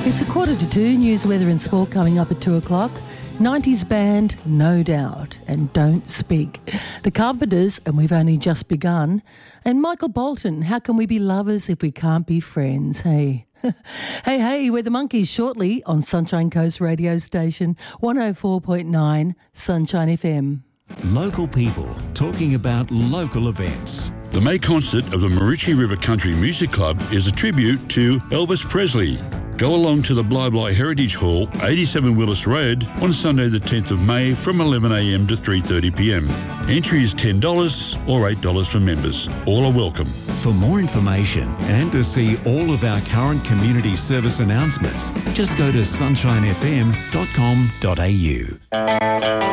It's 1:45. News, weather and sport coming up at 2 o'clock. 90s band, No Doubt, and Don't Speak. The Carpenters, and we've only just begun. And Michael Bolton, how can we be lovers if we can't be friends? Hey. Hey, we're the Monkeys shortly on Sunshine Coast radio station 104.9 Sunshine FM. Local people talking about local events. The May concert of the Maroochy River Country Music Club is a tribute to Elvis Presley. Go along to the Bly Bly Heritage Hall, 87 Willis Road, on Sunday the 10th of May from 11am to 3:30pm. Entry is $10 or $8 for members. All are welcome. For more information and to see all of our current community service announcements, just go to sunshinefm.com.au.